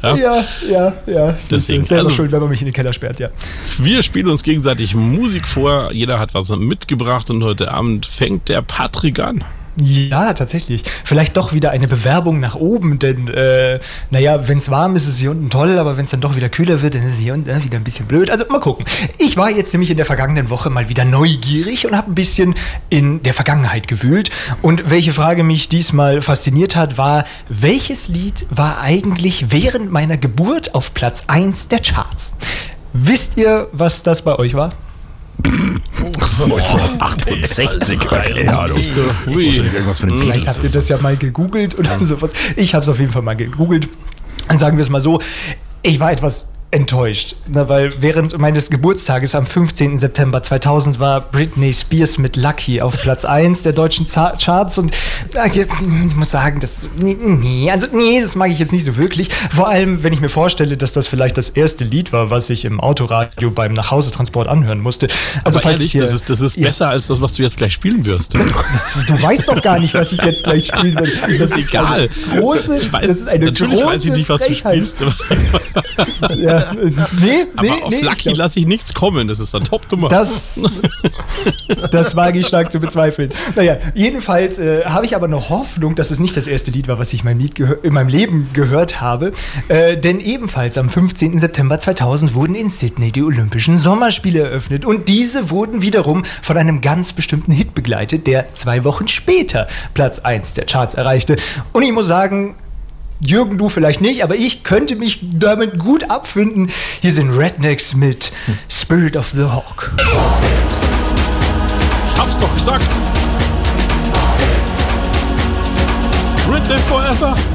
Ja. Deswegen, selber schuld, wenn man mich in den Keller sperrt, ja. Wir spielen uns gegenseitig Musik vor. Jeder hat was mitgebracht und heute Abend fängt der Patrick an. Ja, tatsächlich. Vielleicht doch wieder eine Bewerbung nach oben, denn, wenn es warm ist, ist es hier unten toll, aber wenn es dann doch wieder kühler wird, dann ist es hier unten wieder ein bisschen blöd. Also mal gucken. Ich war jetzt nämlich in der vergangenen Woche mal wieder neugierig und habe ein bisschen in der Vergangenheit gewühlt. Und welche Frage mich diesmal fasziniert hat, war, welches Lied war eigentlich während meiner Geburt auf Platz 1 der Charts? Wisst ihr, was das bei euch war? 68. Vielleicht habt ihr das ja mal gegoogelt oder sowas. Ich habe es auf jeden Fall mal gegoogelt. Dann sagen wir es mal so, ich war etwas enttäuscht, weil während meines Geburtstages am 15. September 2000 war Britney Spears mit Lucky auf Platz 1 der deutschen Charts und ich muss sagen, das mag ich jetzt nicht so wirklich. Vor allem, wenn ich mir vorstelle, dass das vielleicht das erste Lied war, was ich im Autoradio beim Nachhausetransport anhören musste. Also aber ehrlich, das ist besser als das, was du jetzt gleich spielen wirst. Du weißt doch gar nicht, was ich jetzt gleich spielen will. Das ist egal. Natürlich weiß ich nicht, was du spielst. Ja, aber auf Lucky lasse ich nichts kommen. Das ist dann Top-Nummer. Das wage ich stark zu bezweifeln. Naja, jedenfalls habe ich aber noch Hoffnung, dass es nicht das erste Lied war, was ich in meinem Leben gehört habe. Denn ebenfalls am 15. September 2000 wurden in Sydney die Olympischen Sommerspiele eröffnet. Und diese wurden wiederum von einem ganz bestimmten Hit begleitet, der 2 Wochen später Platz 1 der Charts erreichte. Und ich muss sagen, Jürgen, du vielleicht nicht, aber ich könnte mich damit gut abfinden. Hier sind Rednecks mit Spirit of the Hawk. Ich hab's doch gesagt. Redneck forever.